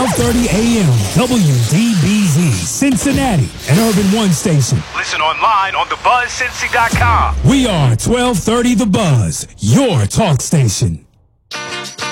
1230 AM, WDBZ, Cincinnati, an Urban One station. Listen online on thebuzzcincy.com. We are 1230 The Buzz, your talk station.